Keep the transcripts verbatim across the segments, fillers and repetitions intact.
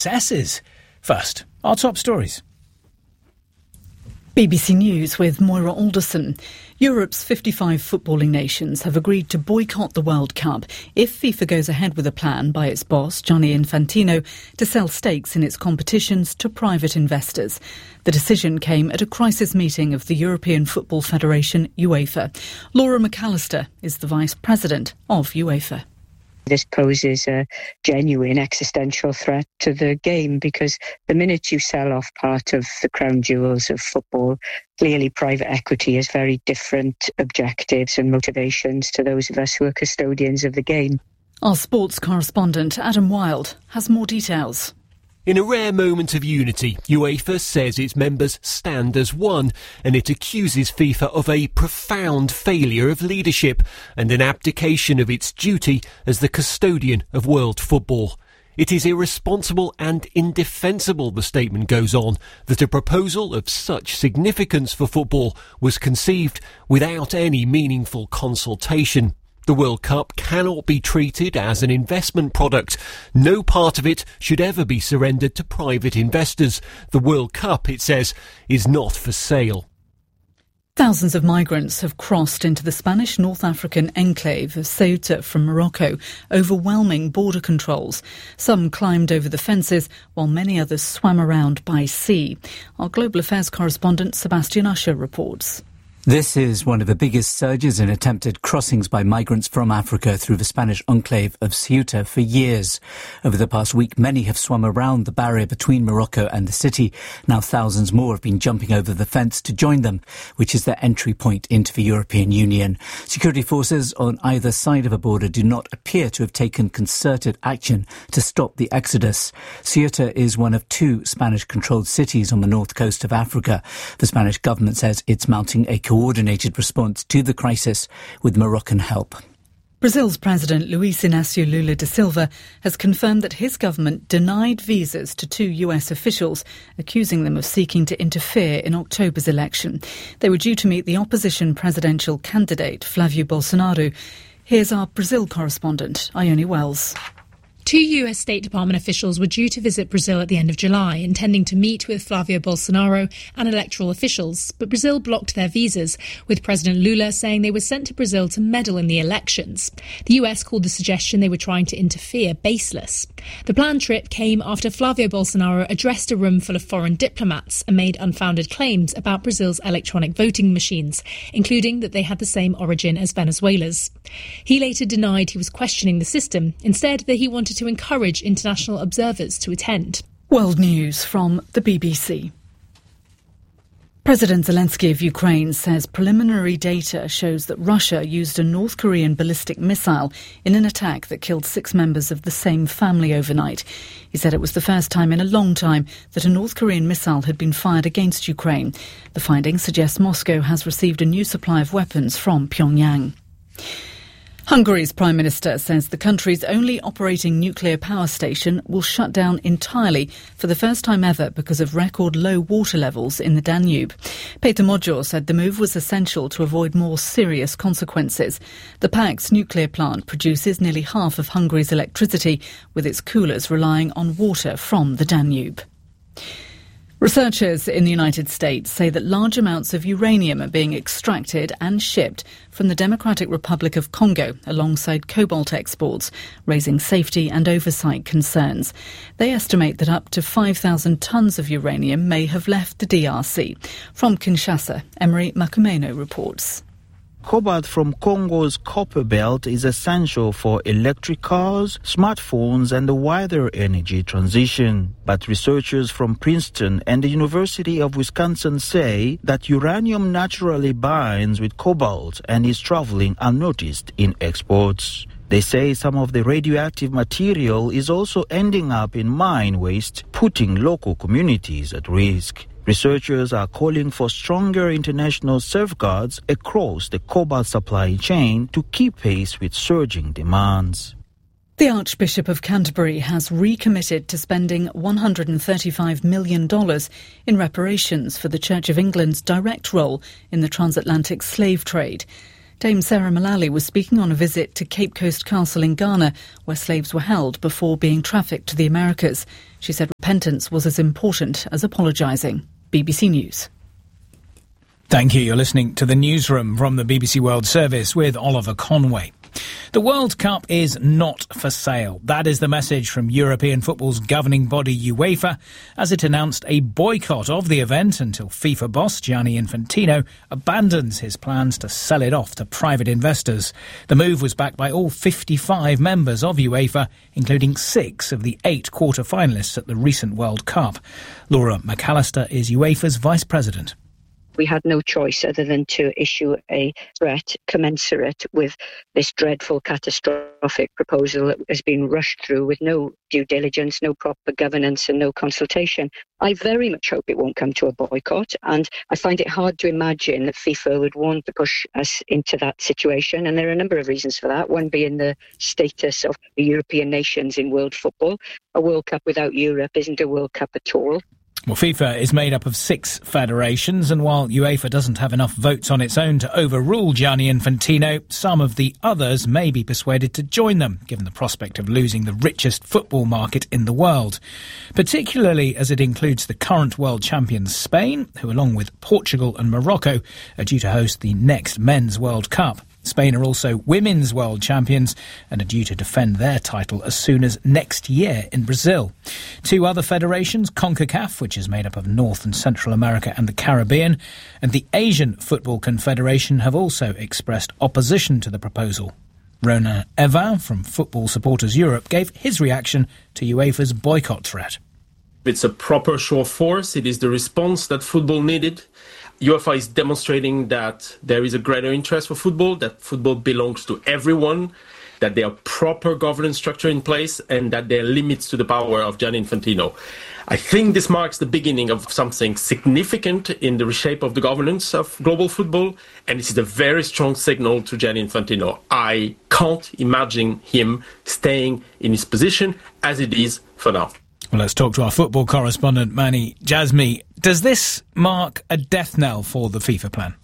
successes. First, our top stories. B B C News with Moira Alderson. Europe's fifty-five footballing nations have agreed to boycott the World Cup if FIFA goes ahead with a plan by its boss, Gianni Infantino, to sell stakes in its competitions to private investors. The decision came at a crisis meeting of the European Football Federation, UEFA. Laura McAllister is the vice president of UEFA. This poses a genuine existential threat to the game because the minute you sell off part of the crown jewels of football, clearly private equity has very different objectives and motivations to those of us who are custodians of the game. Our sports correspondent Adam Wilde has more details. In a rare moment of unity, UEFA says its members stand as one, and it accuses FIFA of a profound failure of leadership and an abdication of its duty as the custodian of world football. It is irresponsible and indefensible, the statement goes on, that a proposal of such significance for football was conceived without any meaningful consultation. The World Cup cannot be treated as an investment product. No part of it should ever be surrendered to private investors. The World Cup, it says, is not for sale. Thousands of migrants have crossed into the Spanish North African enclave of Ceuta from Morocco, overwhelming border controls. Some climbed over the fences, while many others swam around by sea. Our Global Affairs correspondent Sebastian Usher reports. This is one of the biggest surges in attempted crossings by migrants from Africa through the Spanish enclave of Ceuta for years. Over the past week, many have swum around the barrier between Morocco and the city. Now thousands more have been jumping over the fence to join them, which is their entry point into the European Union. Security forces on either side of a border do not appear to have taken concerted action to stop the exodus. Ceuta is one of two Spanish-controlled cities on the north coast of Africa. The Spanish government says it's mounting a coordinated response to the crisis with Moroccan help. Brazil's President Luiz Inácio Lula da Silva has confirmed that his government denied visas to two U S officials, accusing them of seeking to interfere in October's election. They were due to meet the opposition presidential candidate, Flávio Bolsonaro. Here's our Brazil correspondent, Ione Wells. Two U S State Department officials were due to visit Brazil at the end of July, intending to meet with Flávio Bolsonaro and electoral officials, but Brazil blocked their visas, with President Lula saying they were sent to Brazil to meddle in the elections. The U S called the suggestion they were trying to interfere baseless. The planned trip came after Flávio Bolsonaro addressed a room full of foreign diplomats and made unfounded claims about Brazil's electronic voting machines, including that they had the same origin as Venezuela's. He later denied he was questioning the system, instead that he wanted to encourage international observers to attend. World News from the B B C. President Zelensky of Ukraine says preliminary data shows that Russia used a North Korean ballistic missile in an attack that killed six members of the same family overnight. He said it was the first time in a long time that a North Korean missile had been fired against Ukraine. The findings suggest Moscow has received a new supply of weapons from Pyongyang. Hungary's Prime Minister says the country's only operating nuclear power station will shut down entirely for the first time ever because of record low water levels in the Danube. Peter Magyar said the move was essential to avoid more serious consequences. The Pax nuclear plant produces nearly half of Hungary's electricity, with its coolers relying on water from the Danube. Researchers in the United States say that large amounts of uranium are being extracted and shipped from the Democratic Republic of Congo alongside cobalt exports, raising safety and oversight concerns. They estimate that up to five thousand tonnes of uranium may have left the D R C. From Kinshasa, Emery Makumeno reports. Cobalt from Congo's copper belt is essential for electric cars, smartphones and the wider energy transition. But researchers from Princeton and the University of Wisconsin say that uranium naturally binds with cobalt and is traveling unnoticed in exports. They say some of the radioactive material is also ending up in mine waste, putting local communities at risk. Researchers are calling for stronger international safeguards across the cobalt supply chain to keep pace with surging demands. The Archbishop of Canterbury has recommitted to spending one hundred thirty-five million dollars in reparations for the Church of England's direct role in the transatlantic slave trade. Dame Sarah Mullally was speaking on a visit to Cape Coast Castle in Ghana, where slaves were held before being trafficked to the Americas. She said repentance was as important as apologising. B B C News. Thank you. You're listening to the Newsroom from the B B C World Service with Oliver Conway. The World Cup is not for sale. That is the message from European football's governing body UEFA as it announced a boycott of the event until FIFA boss Gianni Infantino abandons his plans to sell it off to private investors. The move was backed by all fifty-five members of UEFA, including six of the eight quarter-finalists at the recent World Cup. Laura McAllister is UEFA's vice president. We had no choice other than to issue a threat commensurate with this dreadful, catastrophic proposal that has been rushed through with no due diligence, no proper governance and no consultation. I very much hope it won't come to a boycott, and I find it hard to imagine that FIFA would want to push us into that situation, and there are a number of reasons for that, one being the status of the European nations in world football. A World Cup without Europe isn't a World Cup at all. Well, FIFA is made up of six federations, and while UEFA doesn't have enough votes on its own to overrule Gianni Infantino, some of the others may be persuaded to join them, given the prospect of losing the richest football market in the world, particularly as it includes the current world champions Spain, who along with Portugal and Morocco are due to host the next Men's World Cup. Spain are also women's world champions and are due to defend their title as soon as next year in Brazil. Two other federations, CONCACAF, which is made up of North and Central America and the Caribbean, and the Asian Football Confederation, have also expressed opposition to the proposal. Ronan Evin from Football Supporters Europe gave his reaction to UEFA's boycott threat. It's a proper show of force. It is the response that football needed. UEFA is demonstrating that there is a greater interest for football, that football belongs to everyone, that there are proper governance structure in place, and that there are limits to the power of Gianni Infantino. I think this marks the beginning of something significant in the reshape of the governance of global football, and this is a very strong signal to Gianni Infantino. I can't imagine him staying in his position as it is for now. Well, let's talk to our football correspondent, Manny Jasmi. Does this mark a death knell for the FIFA plan?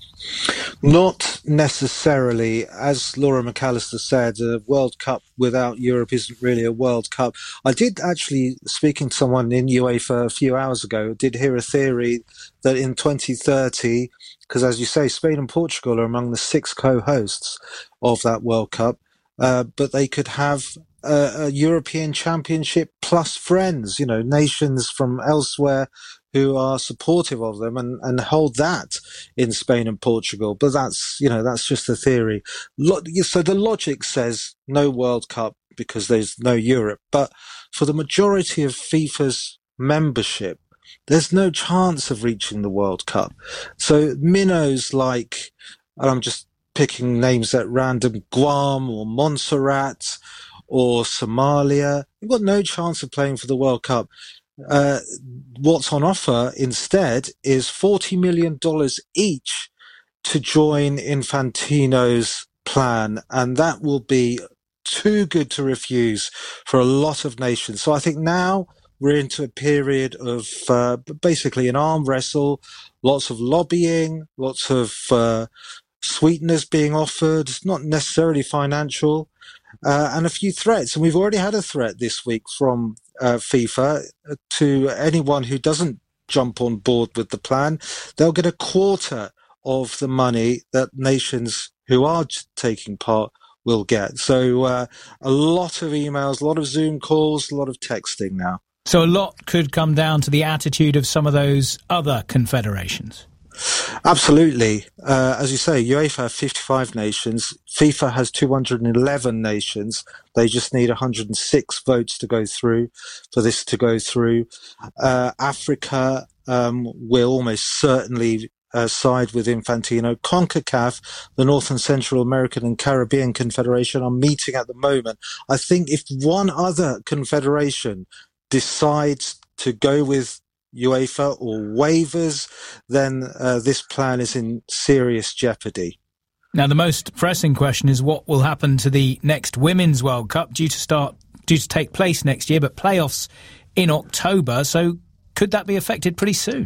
Not necessarily. As Laura McAllister said, a World Cup without Europe isn't really a World Cup. I did actually, speaking to someone in UEFA a few hours ago, did hear a theory that in twenty thirty, because as you say, Spain and Portugal are among the six co-hosts of that World Cup, uh, but they could have a, a European Championship plus friends, you know, nations from elsewhere who are supportive of them and, and hold that in Spain and Portugal. But that's, you know, that's just a theory. Lo- so the logic says no World Cup because there's no Europe. But for the majority of FIFA's membership, there's no chance of reaching the World Cup. So minnows like, and I'm just picking names at random, Guam or Montserrat or Somalia, you've got no chance of playing for the World Cup. Uh, what's on offer instead is forty million dollars each to join Infantino's plan, and that will be too good to refuse for a lot of nations. So I think now we're into a period of uh, basically an arm wrestle, lots of lobbying, lots of uh, sweeteners being offered, not necessarily financial, uh, and a few threats. And we've already had a threat this week from Uh, FIFA to anyone who doesn't jump on board with the plan. They'll get a quarter of the money that nations who are taking part will get. So uh, a lot of emails, a lot of Zoom calls, a lot of texting now. So a lot could come down to the attitude of some of those other confederations. Absolutely. Uh, as you say, UEFA has fifty-five nations. FIFA has two hundred eleven nations. They just need one hundred six votes to go through for this to go through. Uh, Africa um, will almost certainly uh, side with Infantino. CONCACAF, the North and Central American and Caribbean Confederation, are meeting at the moment. I think if one other confederation decides to go with UEFA or waivers, then uh, this plan is in serious jeopardy. Now, the most pressing question is what will happen to the next Women's World Cup, due to start, due to take place next year, but playoffs in October. So could that be affected pretty soon?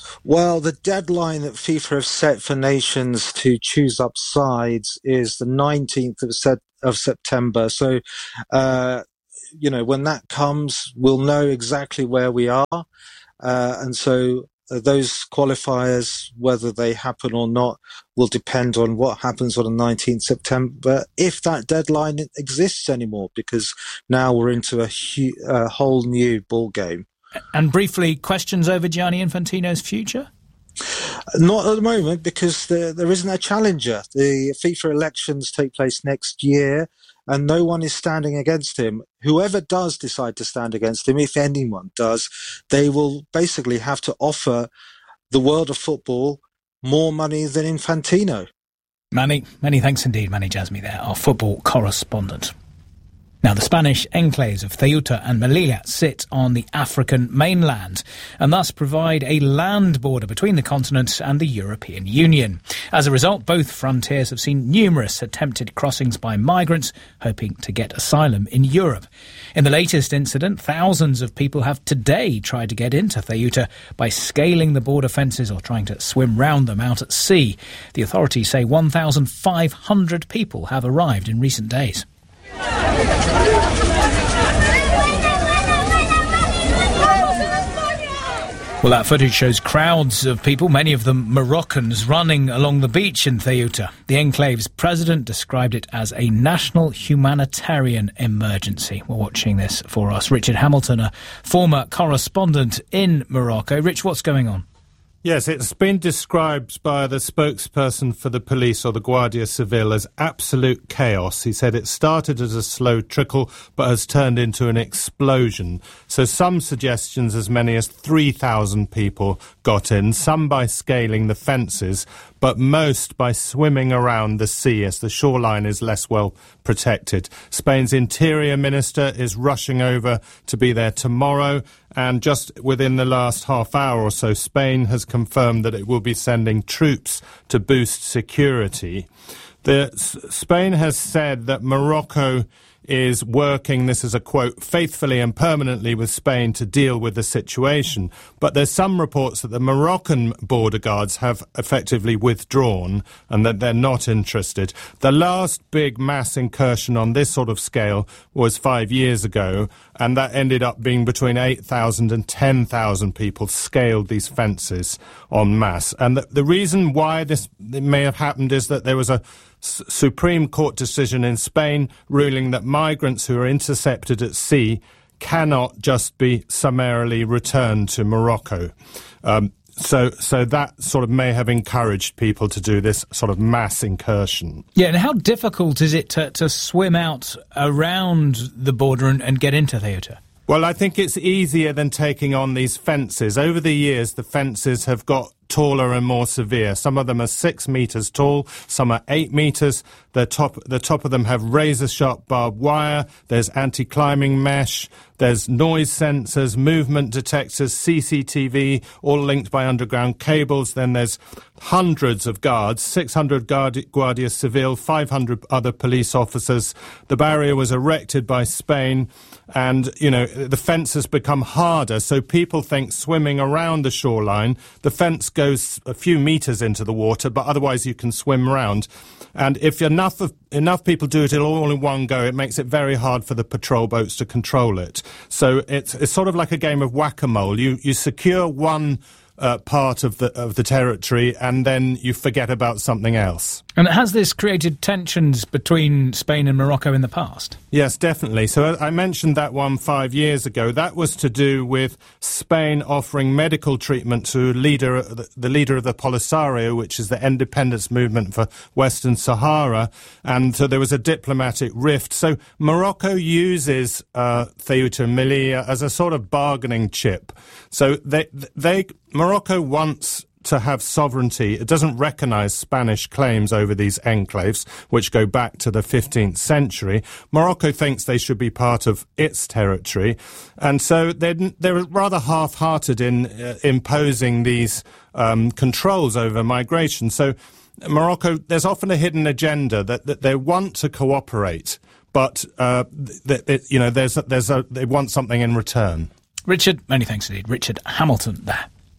Well, the deadline that FIFA have set for nations to choose up sides is the nineteenth of, set, of September. So, uh, you know, when that comes, we'll know exactly where we are. Uh, and so uh, those qualifiers, whether they happen or not, will depend on what happens on the nineteenth of September, if that deadline exists anymore, because now we're into a, hu- a whole new ball game. And briefly, questions over Gianni Infantino's future? Not at the moment, because there, there isn't a challenger. The FIFA elections take place next year, and no one is standing against him. Whoever does decide to stand against him, if anyone does, they will basically have to offer the world of football more money than Infantino. Manny, many thanks indeed, Manny Jasmi there, our football correspondent. Now, the Spanish enclaves of Ceuta and Melilla sit on the African mainland and thus provide a land border between the continent and the European Union. As a result, both frontiers have seen numerous attempted crossings by migrants hoping to get asylum in Europe. In the latest incident, thousands of people have today tried to get into Ceuta by scaling the border fences or trying to swim round them out at sea. The authorities say one thousand five hundred people have arrived in recent days. Well, that footage shows crowds of people, many of them Moroccans, running along the beach in Ceuta. The enclave's president described it as a national humanitarian emergency. We're watching this for us. Richard Hamilton, a former correspondent in Morocco. Rich, what's going on? Yes, it's been described by the spokesperson for the police, or the Guardia Civil, as absolute chaos. He said it started as a slow trickle but has turned into an explosion. So some suggestions as many as three thousand people got in, some by scaling the fences, but most by swimming around the sea as the shoreline is less well protected. Spain's Interior Minister is rushing over to be there tomorrow, and just within the last half hour or so, Spain has confirmed that it will be sending troops to boost security. The, S- Spain has said that Morocco is working, this is a quote, faithfully and permanently with Spain to deal with the situation. But there's some reports that the Moroccan border guards have effectively withdrawn and that they're not interested. The last big mass incursion on this sort of scale was five years ago, and that ended up being between eight thousand and ten thousand people scaled these fences en masse. And the, the reason why this may have happened is that there was a Supreme Court decision in Spain ruling that migrants who are intercepted at sea cannot just be summarily returned to Morocco. Um, so so that sort of may have encouraged people to do this sort of mass incursion. Yeah, and how difficult is it to, to swim out around the border and, and get into Ceuta? Well, I think it's easier than taking on these fences. Over the years, the fences have got taller and more severe. Some of them are six metres tall, some are eight metres. The top, the top of them have razor-sharp barbed wire. There's anti-climbing mesh. There's noise sensors, movement detectors, C C T V, all linked by underground cables. Then there's hundreds of guards, six hundred Guardi- Guardia Civil, five hundred other police officers. The barrier was erected by Spain, and, you know, the fence has become harder, so people think swimming around the shoreline, the fence goes a few metres into the water, but otherwise you can swim around. And if enough of enough people do it all in one go, it makes it very hard for the patrol boats to control it. So it's it's sort of like a game of whack-a-mole. You you secure one uh, part of the of the territory, and then you forget about something else. And has this created tensions between Spain and Morocco in the past? Yes, definitely. So I mentioned that one five years ago. That was to do with Spain offering medical treatment to leader, the leader of the Polisario, which is the independence movement for Western Sahara. And so there was a diplomatic rift. So Morocco uses uh, Ceuta and Melilla as a sort of bargaining chip. So they, they Morocco wants to have sovereignty. It doesn't recognise Spanish claims over these enclaves, which go back to the fifteenth century. Morocco thinks they should be part of its territory. And so they're, they're rather half-hearted in uh, imposing these um, controls over migration. So Morocco, there's often a hidden agenda that, that they want to cooperate, but uh, th- th- you know, there's a, there's a, they want something in return. Richard, many thanks indeed. Richard Hamilton there.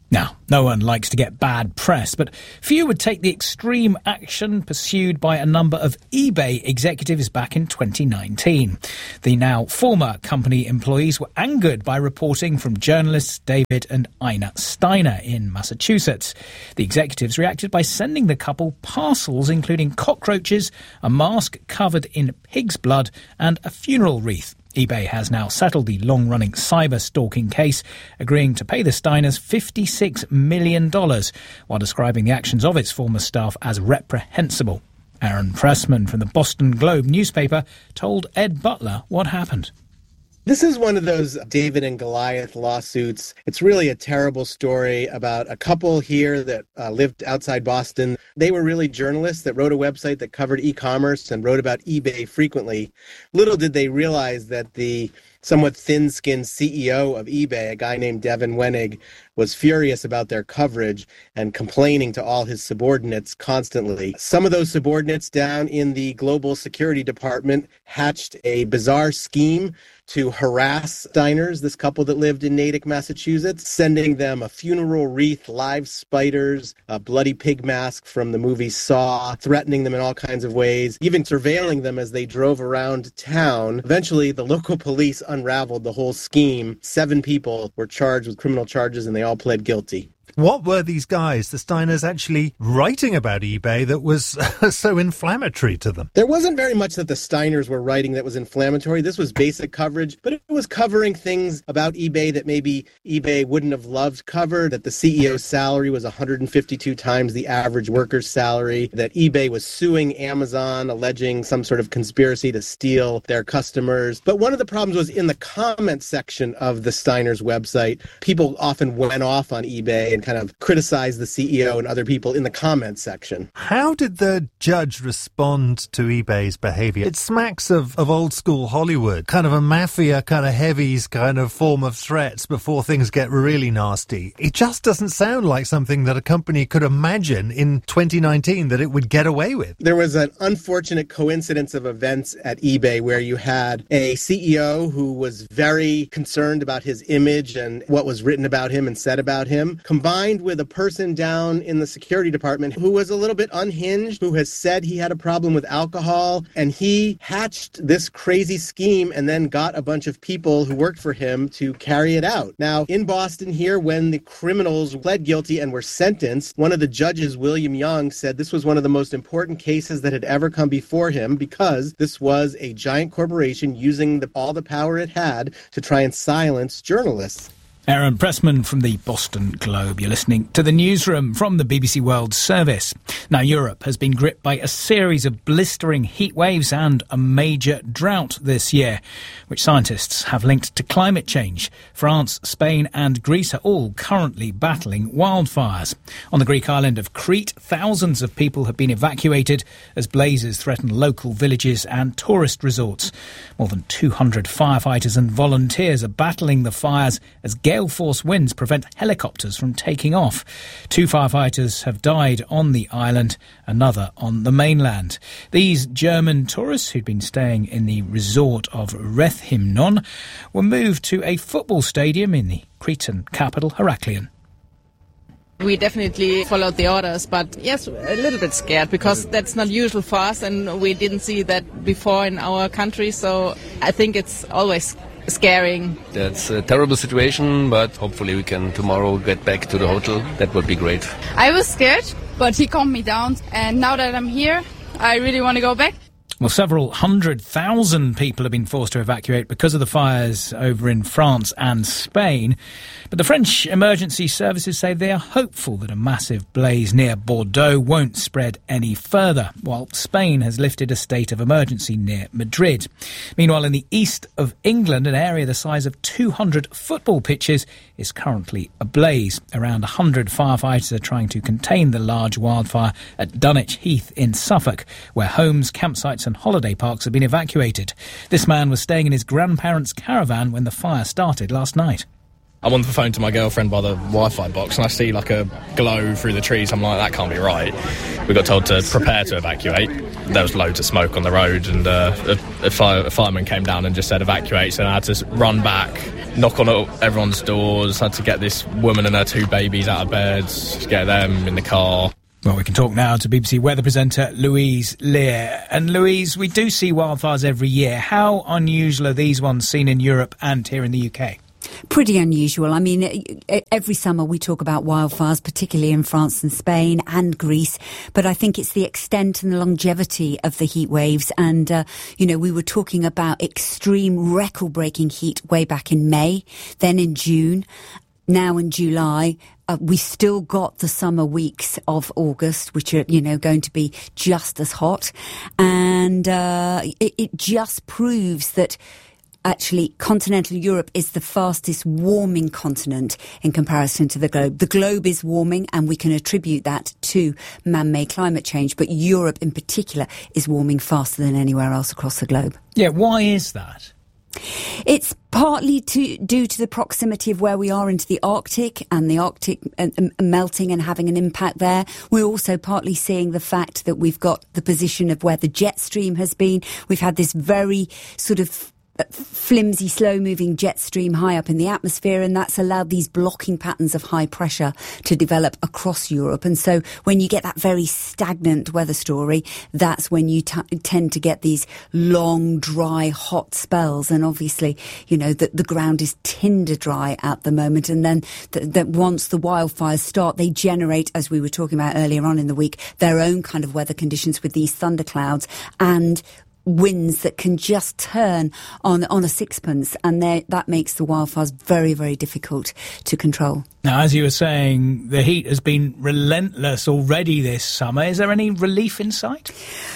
Now, no one likes to get bad press, but few would take the extreme action pursued by a number of eBay executives back in twenty nineteen. The now former company employees were angered by reporting from journalists David and Ina Steiner in Massachusetts. The executives reacted by sending the couple parcels including cockroaches, a mask covered in pig's blood, and a funeral wreath. eBay has now settled the long-running cyber-stalking case, agreeing to pay the Steiners fifty-six million dollars, while describing the actions of its former staff as reprehensible. Aaron Pressman from the Boston Globe newspaper told Ed Butler what happened. This is one of those David and Goliath lawsuits. It's really a terrible story about a couple here that uh, lived outside Boston. They were really journalists that wrote a website that covered e-commerce and wrote about eBay frequently. Little did they realize that the somewhat thin-skinned C E O of eBay, a guy named Devin Wenig, was furious about their coverage and complaining to all his subordinates constantly. Some of those subordinates down in the global security department hatched a bizarre scheme to harass Steiners, this couple that lived in Natick, Massachusetts, sending them a funeral wreath, live spiders, a bloody pig mask from the movie Saw, threatening them in all kinds of ways, even surveilling them as they drove around town. Eventually, the local police unraveled the whole scheme. Seven people were charged with criminal charges, and they all pled guilty. What were these guys, the Steiners, actually writing about eBay that was so inflammatory to them? There wasn't very much that the Steiners were writing that was inflammatory. This was basic coverage, but it was covering things about eBay that maybe eBay wouldn't have loved covered, that the C E O's salary was one hundred fifty-two times the average worker's salary, that eBay was suing Amazon, alleging some sort of conspiracy to steal their customers. But one of the problems was in the comment section of the Steiners website. People often went off on eBay and kind of criticize the C E O and other people in the comments section. How did the judge respond to eBay's behavior? It smacks of, of old school Hollywood, kind of a mafia, kind of heavies kind of form of threats before things get really nasty. It just doesn't sound like something that a company could imagine in twenty nineteen that it would get away with. There was an unfortunate coincidence of events at eBay where you had a C E O who was very concerned about his image and what was written about him and said about him, combined with a person down in the security department who was a little bit unhinged, who has said he had a problem with alcohol, and he hatched this crazy scheme and then got a bunch of people who worked for him to carry it out. Now, in Boston here, when the criminals pled guilty and were sentenced, one of the judges, William Young, said this was one of the most important cases that had ever come before him because this was a giant corporation using the, all the power it had to try and silence journalists. Aaron Pressman from the Boston Globe. You're listening to the newsroom from the B B C World Service. Now, Europe has been gripped by a series of blistering heat waves and a major drought this year, which scientists have linked to climate change. France, Spain and Greece are all currently battling wildfires. On the Greek island of Crete, thousands of people have been evacuated as blazes threaten local villages and tourist resorts. More than two hundred firefighters and volunteers are battling the fires as gale force winds prevent helicopters from taking off. Two firefighters have died on the island, another on the mainland. These German tourists who'd been staying in the resort of Rethymnon were moved to a football stadium in the Cretan capital, Heraklion. We definitely followed the orders, but yes, a little bit scared because that's not usual for us and we didn't see that before in our country, so I think it's always scaring. That's a terrible situation, but hopefully we can tomorrow get back to the hotel. That would be great. I was scared, but he calmed me down, and now that I'm here, I really want to go back. Well, several hundred thousand people have been forced to evacuate because of the fires over in France and Spain. But the French emergency services say they are hopeful that a massive blaze near Bordeaux won't spread any further, while Spain has lifted a state of emergency near Madrid. Meanwhile, in the east of England, an area the size of two hundred football pitches is currently ablaze. Around one hundred firefighters are trying to contain the large wildfire at Dunwich Heath in Suffolk, where homes, campsites and holiday parks have been evacuated. This man was staying in his grandparents' caravan when the fire started last night. I'm on the phone to my girlfriend by the Wi-Fi box and I see like a glow through the trees. I'm like, that can't be right. We got told to prepare to evacuate. There was loads of smoke on the road and uh, a, a, fire, a fireman came down and just said evacuate. So I had to run back, knock on everyone's doors, had to get this woman and her two babies out of bed, get them in the car. Well, we can talk now to B B C weather presenter Louise Lear. And Louise, we do see wildfires every year. How unusual are these ones seen in Europe and here in the U K? Pretty unusual. I mean, every summer we talk about wildfires, particularly in France and Spain and Greece. But I think it's the extent and the longevity of the heat waves. And, uh, you know, we were talking about extreme record-breaking heat way back in May, then in June, now in July. Uh, we still got the summer weeks of August, which are, you know, going to be just as hot. And uh, it, it just proves that actually continental Europe is the fastest warming continent in comparison to the globe. The globe is warming and we can attribute that to man-made climate change, but Europe in particular is warming faster than anywhere else across the globe. Yeah, why is that? It's partly to, due to the proximity of where we are into the Arctic and the Arctic uh, melting and having an impact there. We're also partly seeing the fact that we've got the position of where the jet stream has been. We've had this very sort of flimsy, slow-moving jet stream high up in the atmosphere, and that's allowed these blocking patterns of high pressure to develop across Europe. And so when you get that very stagnant weather story, that's when you t- tend to get these long, dry, hot spells. And obviously, you know, the, the ground is tinder dry at the moment. And then that the, once the wildfires start, they generate, as we were talking about earlier on in the week, their own kind of weather conditions with these thunderclouds and winds that can just turn on on a sixpence, and that makes the wildfires very, very difficult to control. Now, as you were saying, the heat has been relentless already this summer. Is there any relief in sight?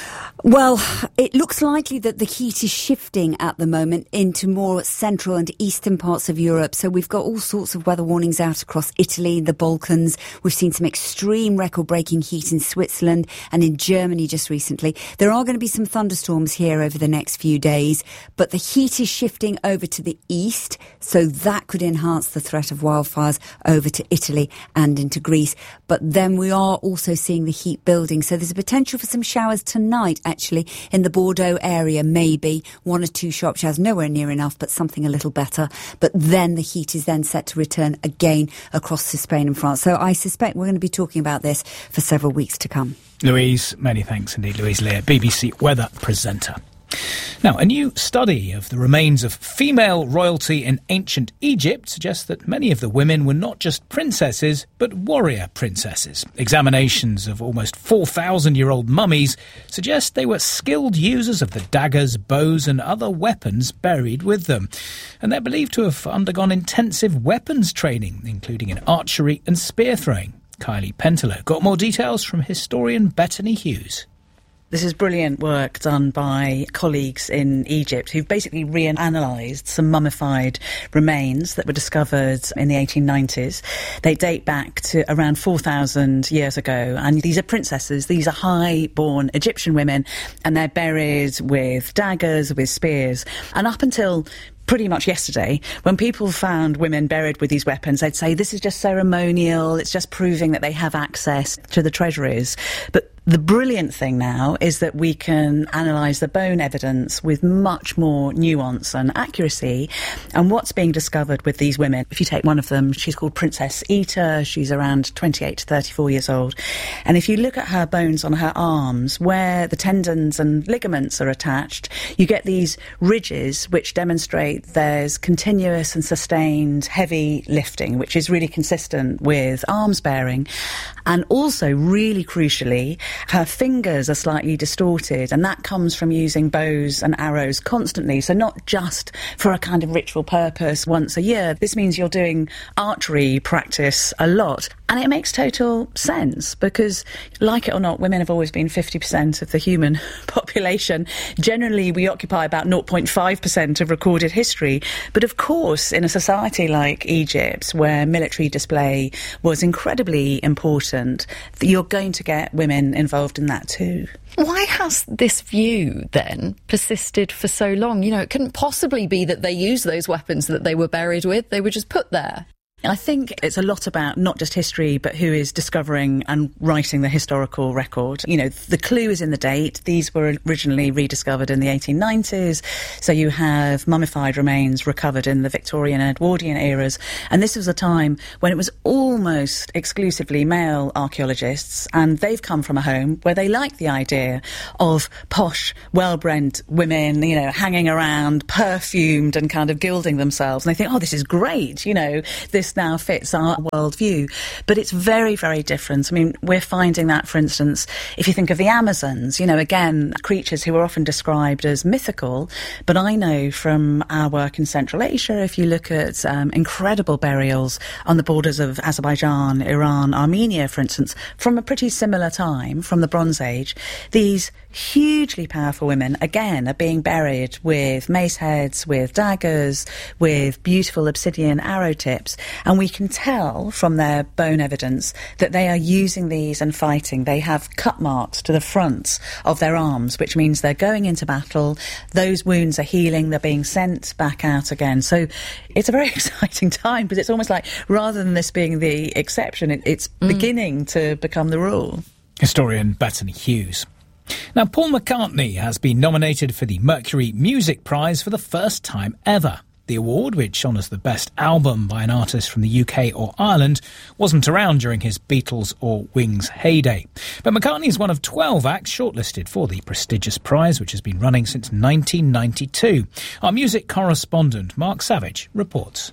Well, it looks likely that the heat is shifting at the moment into more central and eastern parts of Europe. So we've got all sorts of weather warnings out across Italy, the Balkans. We've seen some extreme record-breaking heat in Switzerland and in Germany just recently. There are going to be some thunderstorms here over the next few days, but the heat is shifting over to the east, so that could enhance the threat of wildfires over to Italy and into Greece. But then we are also seeing the heat building, so there's a potential for some showers tonight, actually, in the Bordeaux area, maybe one or two sharp showers, nowhere near enough, but something a little better. But then the heat is then set to return again across to Spain and France. So I suspect we're going to be talking about this for several weeks to come. Louise, many thanks indeed. Louise Lear, B B C weather presenter. Now, a new study of the remains of female royalty in ancient Egypt suggests that many of the women were not just princesses, but warrior princesses. Examinations of almost four thousand year old mummies suggest they were skilled users of the daggers, bows and other weapons buried with them. And they're believed to have undergone intensive weapons training, including in archery and spear throwing. Kylie Pentelow got more details from historian Bethany Hughes. This is brilliant work done by colleagues in Egypt who've basically reanalysed some mummified remains that were discovered in the eighteen nineties. They date back to around four thousand years ago, and these are princesses, these are high-born Egyptian women, and they're buried with daggers, with spears. And up until pretty much yesterday, when people found women buried with these weapons, they'd say this is just ceremonial, it's just proving that they have access to the treasuries. But the brilliant thing now is that we can analyse the bone evidence with much more nuance and accuracy. And what's being discovered with these women, if you take one of them, she's called Princess Ita, she's around twenty-eight to thirty-four years old. And if you look at her bones on her arms, where the tendons and ligaments are attached, you get these ridges which demonstrate there's continuous and sustained heavy lifting, which is really consistent with arms bearing. And also, really crucially, her fingers are slightly distorted, and that comes from using bows and arrows constantly, so not just for a kind of ritual purpose once a year. This means you're doing archery practice a lot. And it makes total sense because, like it or not, women have always been fifty percent of the human population. Generally, we occupy about zero point five percent of recorded history. But of course, in a society like Egypt, where military display was incredibly important, you're going to get women involved in that too. Why has this view, then, persisted for so long? You know, it couldn't possibly be that they used those weapons that they were buried with. They were just put there. I think it's a lot about not just history, but who is discovering and writing the historical record. You know, the clue is in the date. These were originally rediscovered in the eighteen nineties. So you have mummified remains recovered in the Victorian and Edwardian eras. And this was a time when it was almost exclusively male archaeologists. And they've come from a home where they like the idea of posh, well-bred women, you know, hanging around, perfumed and kind of gilding themselves. And they think, oh, this is great. You know, this now fits our worldview. But it's very, very different. I mean, we're finding that, for instance, if you think of the Amazons, you know, again, creatures who are often described as mythical. But I know from our work in Central Asia, if you look at um, incredible burials on the borders of Azerbaijan, Iran, Armenia, for instance, from a pretty similar time, from the Bronze Age, these hugely powerful women, again, are being buried with mace heads, with daggers, with beautiful obsidian arrow tips. And we can tell from their bone evidence that they are using these and fighting. They have cut marks to the fronts of their arms, which means they're going into battle. Those wounds are healing. They're being sent back out again. So it's a very exciting time, because it's almost like, rather than this being the exception, it, it's mm. beginning to become the rule. Historian Bethany Hughes. Now, Paul McCartney has been nominated for the Mercury Music Prize for the first time ever. The award, which honours the best album by an artist from the U K or Ireland, wasn't around during his Beatles or Wings heyday. But McCartney is one of twelve acts shortlisted for the prestigious prize, which has been running since nineteen ninety-two. Our music correspondent, Mark Savage, reports.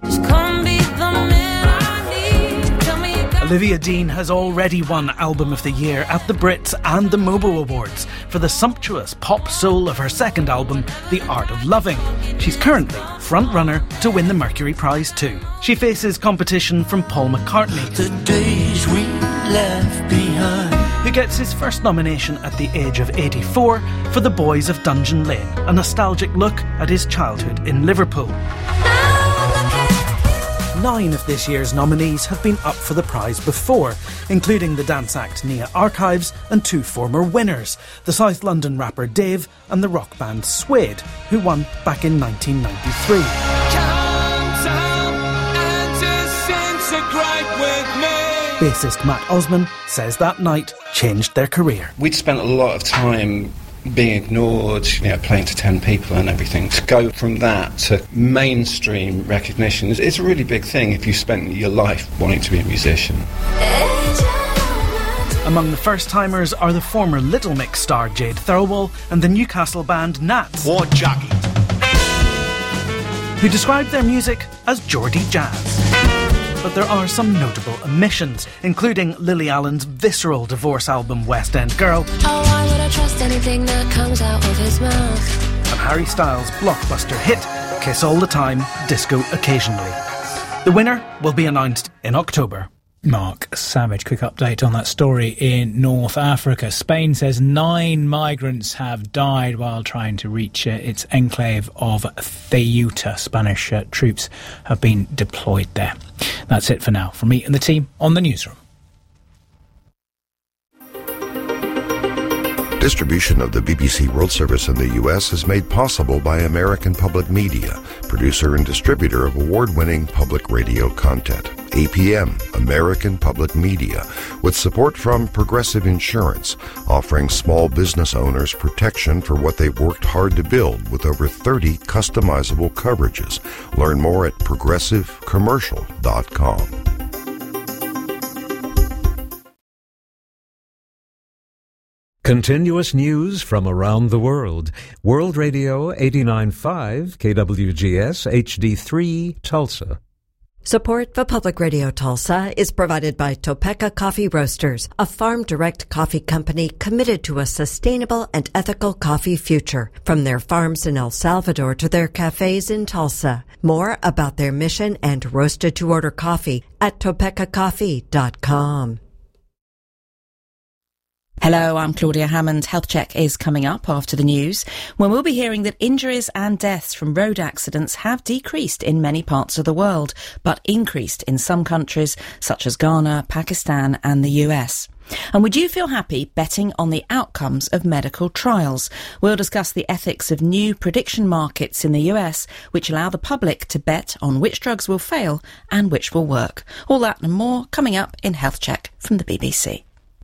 Olivia Dean has already won Album of the Year at the Brits and the Mobo Awards for the sumptuous pop soul of her second album, The Art of Loving. She's currently front-runner to win the Mercury Prize too. She faces competition from Paul McCartney, the days we left behind, who gets his first nomination at the age of eighty-four for The Boys of Dungeon Lane, a nostalgic look at his childhood in Liverpool. Nine of this year's nominees have been up for the prize before, including the dance act Nia Archives and two former winners, the South London rapper Dave and the rock band Suede, who won back in nineteen ninety-three. Bassist Matt Osman says that night changed their career. We'd spent a lot of time being ignored, you know, playing to ten people and everything. To go from that to mainstream recognition is it's a really big thing if you spent your life wanting to be a musician. Among the first-timers are the former Little Mix star Jade Thirlwall and the Newcastle band Nats, War Jockey, who described their music as Geordie jazz. But there are some notable omissions, including Lily Allen's visceral divorce album West End Girl, oh, why would I trust anything that comes out of his mouth? and Harry Styles' blockbuster hit Kiss All the Time, Disco Occasionally. The winner will be announced in October. Mark Savage, quick update on that story in North Africa. Spain says nine migrants have died while trying to reach uh, its enclave of Ceuta. Spanish uh, troops have been deployed there. That's it for now from me and the team on the newsroom. Distribution of the B B C World Service in the U S is made possible by American Public Media, producer and distributor of award-winning public radio content. A P M, American Public Media, with support from Progressive Insurance, offering small business owners protection for what they've worked hard to build with over thirty customizable coverages. Learn more at progressive commercial dot com. Continuous news from around the world. World Radio eighty-nine point five, K W G S H D three, Tulsa. Support for Public Radio Tulsa is provided by Topeka Coffee Roasters, a farm-direct coffee company committed to a sustainable and ethical coffee future. From their farms in El Salvador to their cafes in Tulsa. More about their mission and roasted-to-order coffee at topeka coffee dot com. Hello, I'm Claudia Hammond. Health Check is coming up after the news, when we'll be hearing that injuries and deaths from road accidents have decreased in many parts of the world, but increased in some countries such as Ghana, Pakistan and the U S. And would you feel happy betting on the outcomes of medical trials? We'll discuss the ethics of new prediction markets in the U S, which allow the public to bet on which drugs will fail and which will work. All that and more coming up in Health Check from the B B C.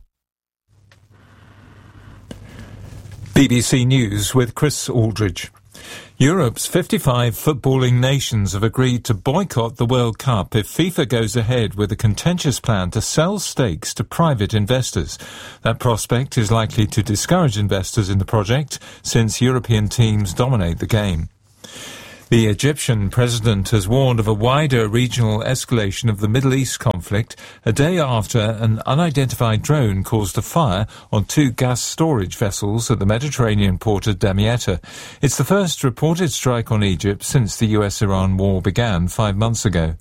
B B C News with Chris Aldridge. Europe's fifty-five footballing nations have agreed to boycott the World Cup if FIFA goes ahead with a contentious plan to sell stakes to private investors. That prospect is likely to discourage investors in the project, since European teams dominate the game. The Egyptian president has warned of a wider regional escalation of the Middle East conflict a day after an unidentified drone caused a fire on two gas storage vessels at the Mediterranean port of Damietta. It's the first reported strike on Egypt since the U S Iran war began five months ago.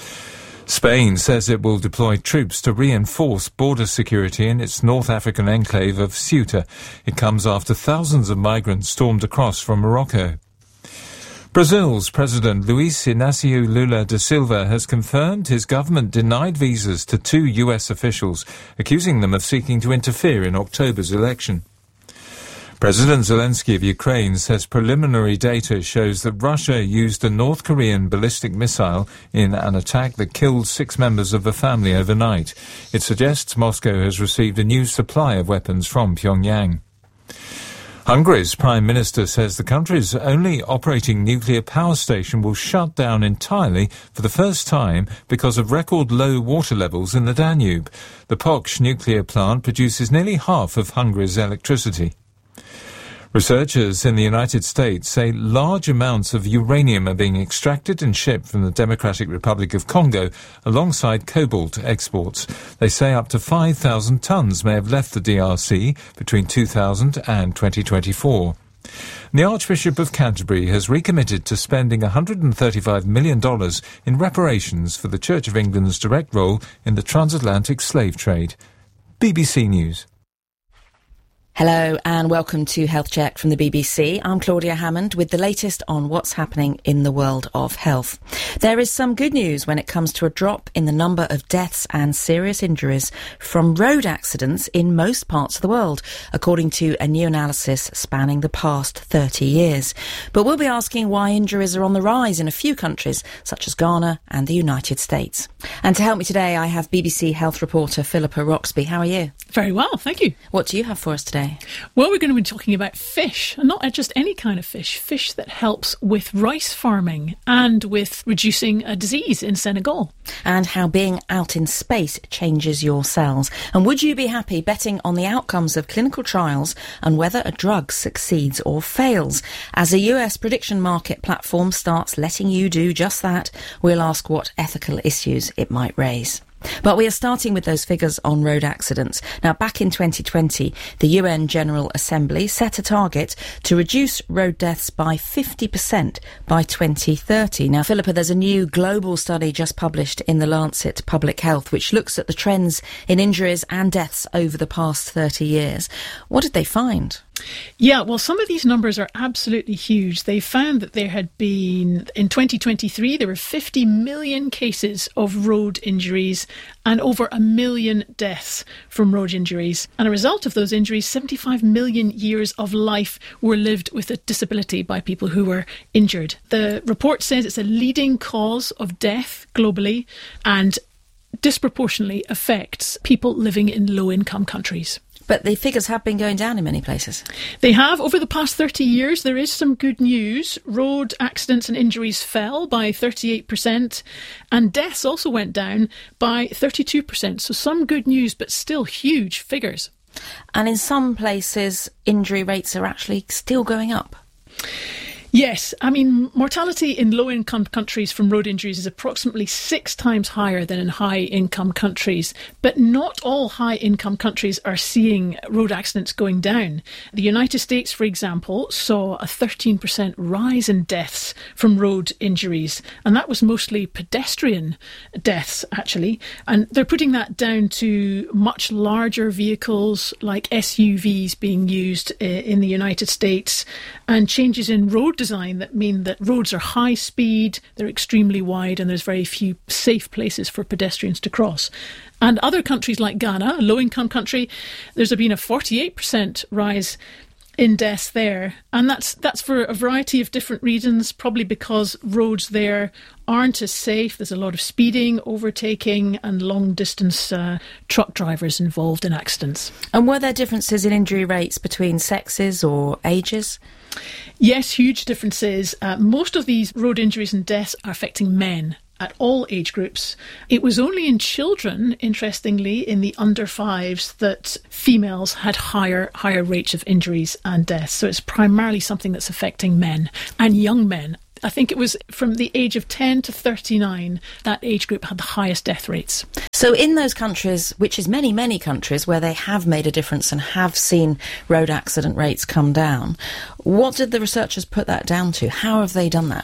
Spain says it will deploy troops to reinforce border security in its North African enclave of Ceuta. It comes after thousands of migrants stormed across from Morocco. Brazil's President Luiz Inácio Lula da Silva has confirmed his government denied visas to two U S officials, accusing them of seeking to interfere in October's election. President Zelensky of Ukraine says preliminary data shows that Russia used a North Korean ballistic missile in an attack that killed six members of a family overnight. It suggests Moscow has received a new supply of weapons from Pyongyang. Hungary's Prime Minister says the country's only operating nuclear power station will shut down entirely for the first time because of record low water levels in the Danube. The Poksh nuclear plant produces nearly half of Hungary's electricity. Researchers in the United States say large amounts of uranium are being extracted and shipped from the Democratic Republic of Congo alongside cobalt exports. They say up to five thousand tons may have left the D R C between two thousand and twenty twenty-four. The Archbishop of Canterbury has recommitted to spending one hundred thirty-five million dollars in reparations for the Church of England's direct role in the transatlantic slave trade. B B C News. Hello and welcome to Health Check from the B B C. I'm Claudia Hammond with the latest on what's happening in the world of health. There is some good news when it comes to a drop in the number of deaths and serious injuries from road accidents in most parts of the world, according to a new analysis spanning the past thirty years. But we'll be asking why injuries are on the rise in a few countries, such as Ghana and the United States. And to help me today, I have B B C health reporter Philippa Roxby. How are you? Very well, thank you. What do you have for us today? Well, we're going to be talking about fish, and not just any kind of fish, fish that helps with rice farming and with reducing a disease in Senegal. And how being out in space changes your cells. And would you be happy betting on the outcomes of clinical trials and whether a drug succeeds or fails? As a U S prediction market platform starts letting you do just that, we'll ask what ethical issues it might raise. But we are starting with those figures on road accidents. Now, back in twenty twenty, the U N General Assembly set a target to reduce road deaths by fifty percent by twenty thirty. Now, Philippa, there's a new global study just published in The Lancet Public Health, which looks at the trends in injuries and deaths over the past thirty years. What did they find? Yeah, well, some of these numbers are absolutely huge. They found that there had been, in twenty twenty-three, there were fifty million cases of road injuries and over a million deaths from road injuries. And a result of those injuries, seventy-five million years of life were lived with a disability by people who were injured. The report says it's a leading cause of death globally and disproportionately affects people living in low-income countries. But the figures have been going down in many places. They have. Over the past thirty years, there is some good news. Road accidents and injuries fell by thirty-eight percent and deaths also went down by thirty-two percent. So some good news, but still huge figures. And in some places, injury rates are actually still going up. Yes, I mean, mortality in low-income countries from road injuries is approximately six times higher than in high-income countries. But not all high-income countries are seeing road accidents going down. The United States, for example, saw a thirteen percent rise in deaths from road injuries. And that was mostly pedestrian deaths, actually. And they're putting that down to much larger vehicles like S U Vs being used in the United States and changes in road design that mean that roads are high speed, they're extremely wide, and there's very few safe places for pedestrians to cross. And other countries like Ghana, a low-income country, there's been a forty-eight percent rise in deaths there. And that's that's for a variety of different reasons, probably because roads there aren't as safe. There's a lot of speeding, overtaking, and long-distance uh, truck drivers involved in accidents. And were there differences in injury rates between sexes or ages? Yes, huge differences. Uh, most of these road injuries and deaths are affecting men at all age groups. It was only in children, interestingly, in the under fives, that females had higher higher rates of injuries and deaths. So it's primarily something that's affecting men and young men. I think it was from the age of ten to thirty-nine, that age group had the highest death rates. So in those countries, which is many, many countries where they have made a difference and have seen road accident rates come down, what did the researchers put that down to? How have they done that?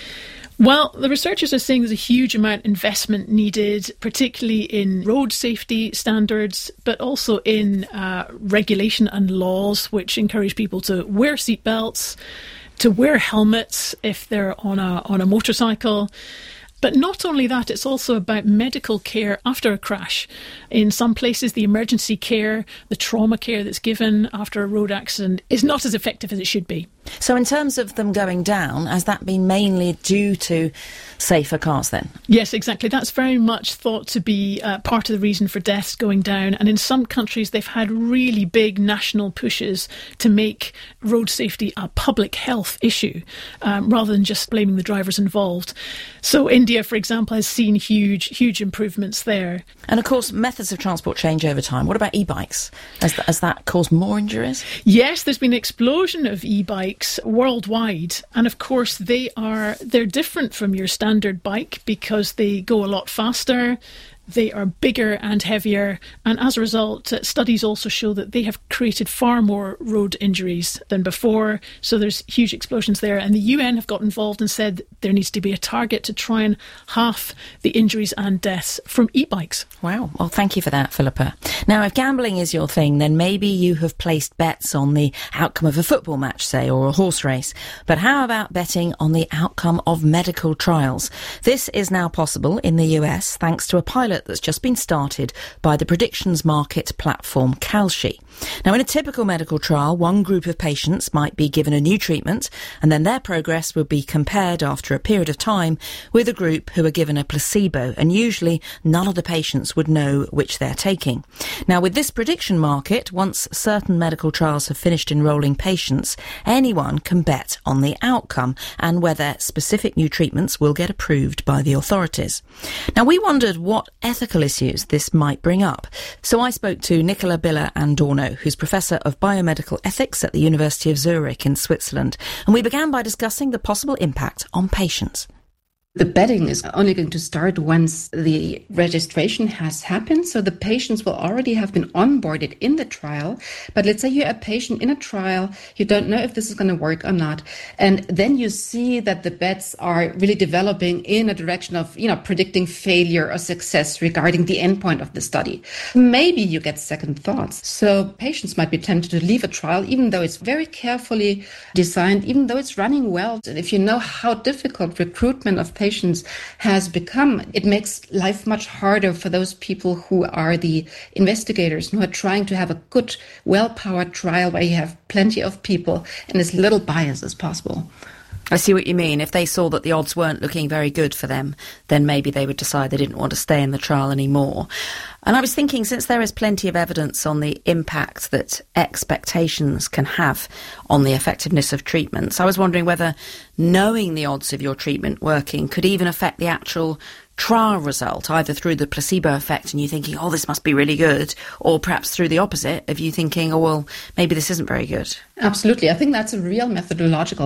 Well, the researchers are saying there's a huge amount of investment needed, particularly in road safety standards, but also in uh, regulation and laws which encourage people to wear seatbelts, to wear helmets if they're on a on a motorcycle. But not only that, it's also about medical care after a crash. In some places, the emergency care, the trauma care that's given after a road accident is not as effective as it should be. So in terms of them going down, has that been mainly due to safer cars then? Yes, exactly. That's very much thought to be uh, part of the reason for deaths going down. And in some countries, they've had really big national pushes to make road safety a public health issue, um, rather than just blaming the drivers involved. So India, for example, has seen huge, huge improvements there. And of course, methods of transport change over time. What about e-bikes? Has, th- has that caused more injuries? Yes, there's been an explosion of e-bikes worldwide, and of course they are they're different from your standard bike because they go a lot faster, they are bigger and heavier, and as a result, uh, studies also show that they have created far more road injuries than before. So there's huge explosions there, and the U N have got involved and said there needs to be a target to try and halve the injuries and deaths from e-bikes. Wow. Well, thank you for that, Philippa. Now, if gambling is your thing, then maybe you have placed bets on the outcome of a football match, say, or a horse race. But how about betting on the outcome of medical trials? This is now possible in the U S thanks to a pilot that's just been started by the predictions market platform Kalshi. Now, in a typical medical trial, one group of patients might be given a new treatment, and then their progress will be compared after a period of time with a group who are given a placebo, and usually none of the patients would know which they're taking. Now, with this prediction market, once certain medical trials have finished enrolling patients, anyone can bet on the outcome and whether specific new treatments will get approved by the authorities. Now, we wondered what ethical issues this might bring up. So I spoke to Nicola Biller Andorno, who's Professor of Biomedical Ethics at the University of Zurich in Switzerland, and we began by discussing the possible impact on patients. The betting is only going to start once the registration has happened. So the patients will already have been onboarded in the trial. But let's say you're a patient in a trial, you don't know if this is going to work or not. And then you see that the bets are really developing in a direction of, you know, predicting failure or success regarding the endpoint of the study. Maybe you get second thoughts. So patients might be tempted to leave a trial, even though it's very carefully designed, even though it's running well. And if you know how difficult recruitment of patients Patients has become, it makes life much harder for those people who are the investigators, who are trying to have a good, well-powered trial where you have plenty of people and as little bias as possible. I see what you mean. If they saw that the odds weren't looking very good for them, then maybe they would decide they didn't want to stay in the trial anymore. And I was thinking, since there is plenty of evidence on the impact that expectations can have on the effectiveness of treatments, I was wondering whether knowing the odds of your treatment working could even affect the actual trial result, either through the placebo effect and you thinking, oh, this must be really good, or perhaps through the opposite of you thinking, oh, well, maybe this isn't very good. Absolutely. I think that's a real methodological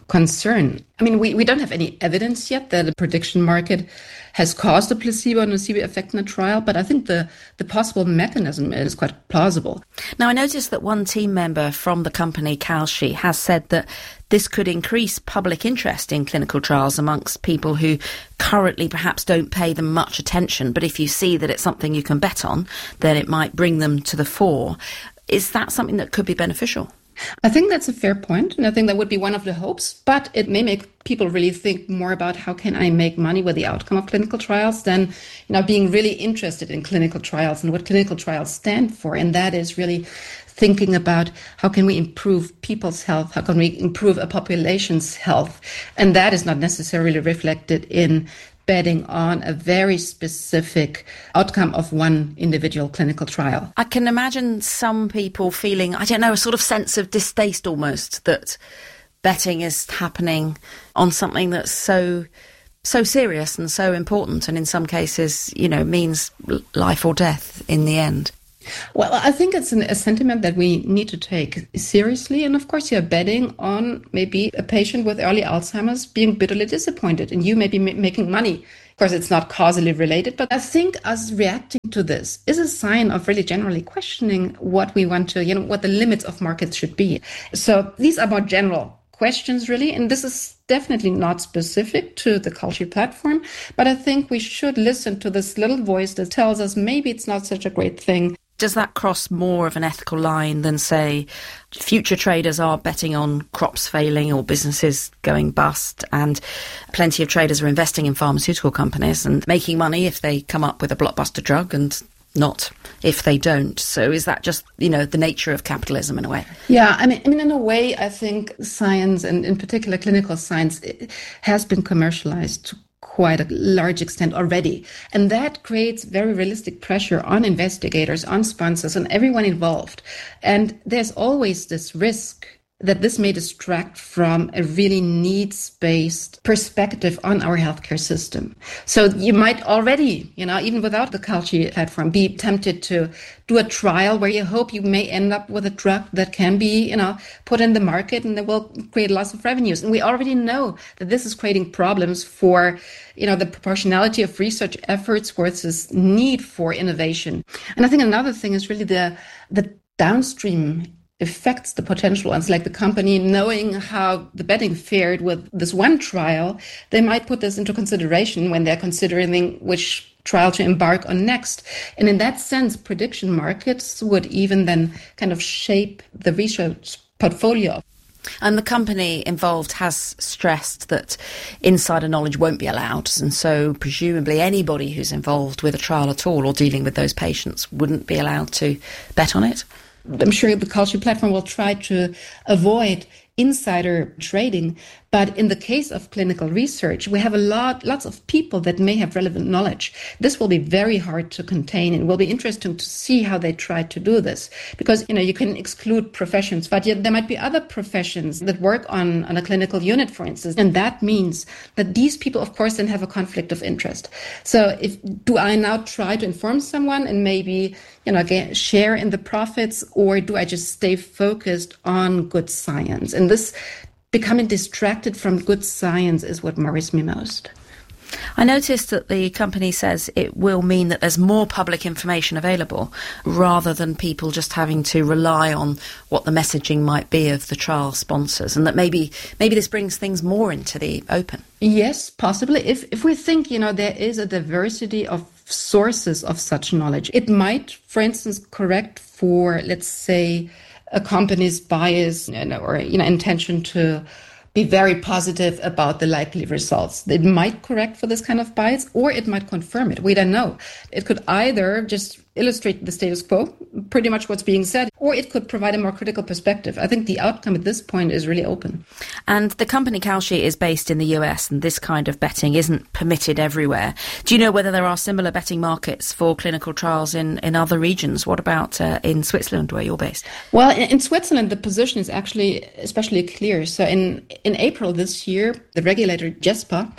concern. I mean, we, we don't have any evidence yet that a prediction market has caused a placebo and nocebo effect in a trial, but I think the, the possible mechanism is quite plausible. Now, I noticed that one team member from the company, Kalshi, has said that this could increase public interest in clinical trials amongst people who currently perhaps don't pay them much attention, but if you see that it's something you can bet on, then it might bring them to the fore. Is that something that could be beneficial? I think that's a fair point, and I think that would be one of the hopes, but it may make people really think more about how can I make money with the outcome of clinical trials than, you know, being really interested in clinical trials and what clinical trials stand for. And that is really thinking about how can we improve people's health, how can we improve a population's health. And that is not necessarily reflected in betting on a very specific outcome of one individual clinical trial. I can imagine some people feeling, I don't know, a sort of sense of distaste almost that betting is happening on something that's so so serious and so important, and in some cases, you know, means life or death in the end. Well, I think it's an, a sentiment that we need to take seriously. And of course, you're betting on maybe a patient with early Alzheimer's being bitterly disappointed and you may be ma- making money. Of course, it's not causally related, but I think us reacting to this is a sign of really generally questioning what we want to, you know, what the limits of markets should be. So these are more general questions, really. And this is definitely not specific to the Kalshi platform, but I think we should listen to this little voice that tells us maybe it's not such a great thing. Does that cross more of an ethical line than, say, future traders are betting on crops failing or businesses going bust, and plenty of traders are investing in pharmaceutical companies and making money if they come up with a blockbuster drug and not if they don't? So is that just, you know, the nature of capitalism in a way? Yeah, I mean, I mean, in a way, I think science, and in particular clinical science, has been commercialized to quite a large extent already. And that creates very realistic pressure on investigators, on sponsors, on everyone involved. And there's always this risk that this may distract from a really needs-based perspective on our healthcare system. So you might already, you know, even without the Kalshi platform, be tempted to do a trial where you hope you may end up with a drug that can be, you know, put in the market and that will create lots of revenues. And we already know that this is creating problems for, you know, the proportionality of research efforts versus need for innovation. And I think another thing is really the the downstream affects the potential ones, like the company knowing how the betting fared with this one trial, they might put this into consideration when they're considering which trial to embark on next. And in that sense, prediction markets would even then kind of shape the research portfolio. And the company involved has stressed that insider knowledge won't be allowed, and so presumably anybody who's involved with a trial at all or dealing with those patients wouldn't be allowed to bet on it. I'm sure the Kalshi platform will try to avoid insider trading, but in the case of clinical research, we have a lot, lots of people that may have relevant knowledge. This will be very hard to contain, and will be interesting to see how they try to do this. Because, you know, you can exclude professions, but yet there might be other professions that work on, on a clinical unit, for instance. And that means that these people, of course, then have a conflict of interest. So if, do I now try to inform someone and maybe, you know, get, share in the profits, or do I just stay focused on good science? And this becoming distracted from good science is what worries me most. I noticed that the company says it will mean that there's more public information available rather than people just having to rely on what the messaging might be of the trial sponsors, and that maybe maybe this brings things more into the open. Yes, possibly. If if we think, you know, there is a diversity of sources of such knowledge, it might, for instance, correct for, let's say, a company's bias, you know, or, you know, intention to be very positive about the likely results. It might correct for this kind of bias, or it might confirm it. We don't know. It could either just illustrate the status quo, pretty much what's being said, or it could provide a more critical perspective. I think the outcome at this point is really open. And the company Kalshi is based in the U S, and this kind of betting isn't permitted everywhere. Do you know whether there are similar betting markets for clinical trials in, in other regions? What about uh, in Switzerland, where you're based? Well, in, in Switzerland, the position is actually especially clear. So in, in April this year, the regulator, GESPA,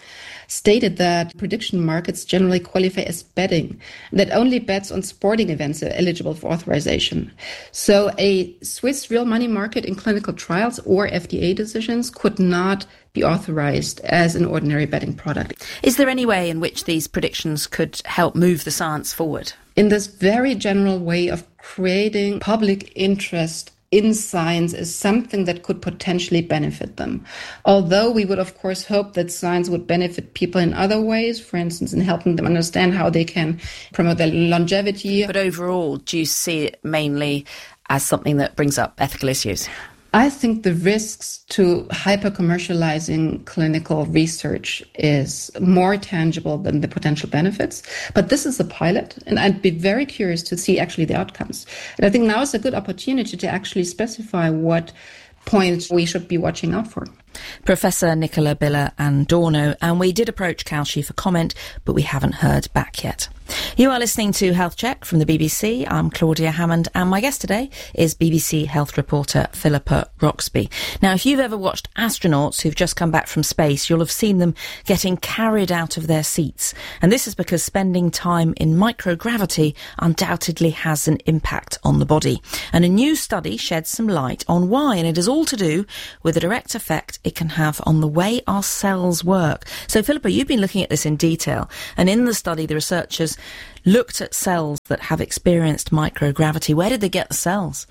stated that prediction markets generally qualify as betting, that only bets on sporting events are eligible for authorization. So a Swiss real money market in clinical trials or F D A decisions could not be authorized as an ordinary betting product. Is there any way in which these predictions could help move the science forward? In this very general way of creating public interest in science is something that could potentially benefit them. Although we would, of course, hope that science would benefit people in other ways, for instance, in helping them understand how they can promote their longevity. But overall, do you see it mainly as something that brings up ethical issues? I think the risks to hyper-commercializing clinical research is more tangible than the potential benefits. But this is a pilot, and I'd be very curious to see actually the outcomes. And I think now is a good opportunity to actually specify what points we should be watching out for. Professor Nicola Biller Andorno, and we did approach Kalshi for comment, but we haven't heard back yet. You are listening to Health Check from the B B C. I'm Claudia Hammond, and my guest today is B B C health reporter Philippa Roxby. Now, if you've ever watched astronauts who've just come back from space, you'll have seen them getting carried out of their seats. And this is because spending time in microgravity undoubtedly has an impact on the body. And a new study sheds some light on why, and it is all to do with the direct effect it can have on the way our cells work. So, Philippa, you've been looking at this in detail, and in the study, the researchers looked at cells that have experienced microgravity. Where did they get the cells?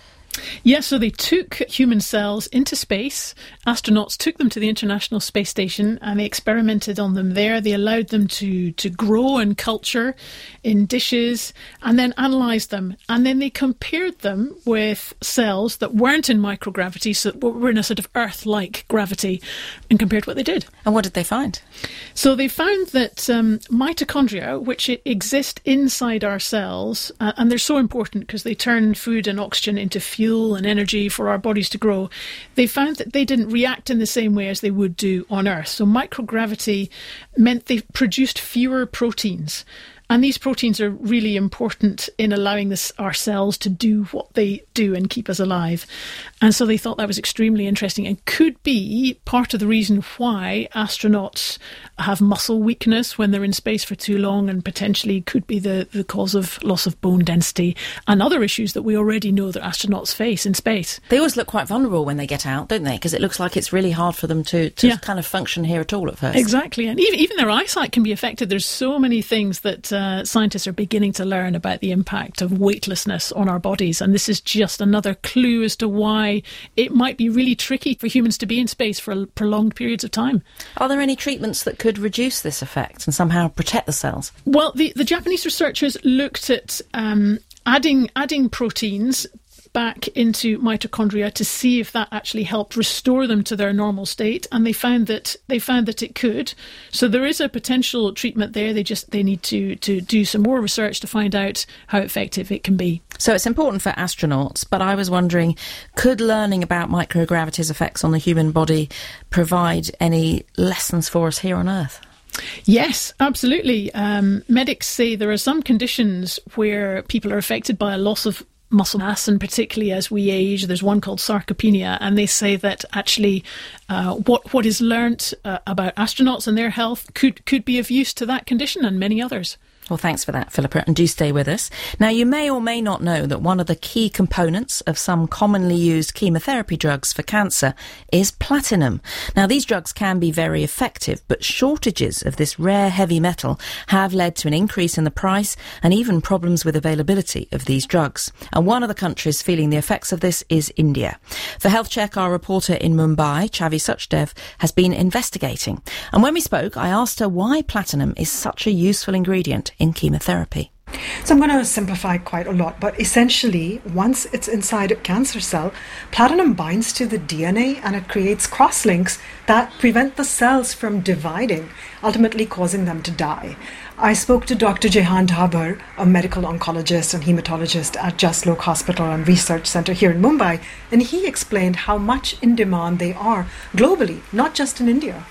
Yeah, so they took human cells into space. Astronauts took them to the International Space Station and they experimented on them there. They allowed them to, to grow and culture in dishes and then analysed them. And then they compared them with cells that weren't in microgravity, so were in a sort of Earth-like gravity, and compared what they did. And what did they find? So they found that um, mitochondria, which exist inside our cells, uh, and they're so important because they turn food and oxygen into fuel and energy for our bodies to grow, they found that they didn't react in the same way as they would do on Earth. So microgravity meant they produced fewer proteins. And these proteins are really important in allowing this, our cells to do what they do and keep us alive. And so they thought that was extremely interesting and could be part of the reason why astronauts have muscle weakness when they're in space for too long, and potentially could be the, the cause of loss of bone density and other issues that we already know that astronauts face in space. They always look quite vulnerable when they get out, don't they? Because it looks like it's really hard for them to, to yeah. kind of function here at all at first. Exactly. And even, even their eyesight can be affected. There's so many things that Uh, scientists are beginning to learn about the impact of weightlessness on our bodies, and this is just another clue as to why it might be really tricky for humans to be in space for prolonged periods of time. Are there any treatments that could reduce this effect and somehow protect the cells? Well, the, the Japanese researchers looked at um, adding adding proteins back into mitochondria to see if that actually helped restore them to their normal state, and they found that they found that it could. So there is a potential treatment there. They just they need to to do some more research to find out how effective it can be. So it's important for astronauts, but I was wondering, could learning about microgravity's effects on the human body provide any lessons for us here on Earth? Yes, absolutely. Um, medics say there are some conditions where people are affected by a loss of muscle mass, and particularly as we age. There's one called sarcopenia, and they say that actually uh, what what is learnt uh, about astronauts and their health could could be of use to that condition and many others. Well, thanks for that, Philippa, and do stay with us. Now, you may or may not know that one of the key components of some commonly used chemotherapy drugs for cancer is platinum. Now, these drugs can be very effective, but shortages of this rare heavy metal have led to an increase in the price and even problems with availability of these drugs. And one of the countries feeling the effects of this is India. For Health Check, our reporter in Mumbai, Chavi Suchdev, has been investigating. And when we spoke, I asked her why platinum is such a useful ingredient in chemotherapy. So I'm going to simplify quite a lot, but essentially, once it's inside a cancer cell, platinum binds to the D N A and it creates crosslinks that prevent the cells from dividing, ultimately causing them to die. I spoke to Doctor Jehan Dhabar, a medical oncologist and hematologist at Jaslok Hospital and Research Center here in Mumbai, and he explained how much in demand they are globally, not just in India.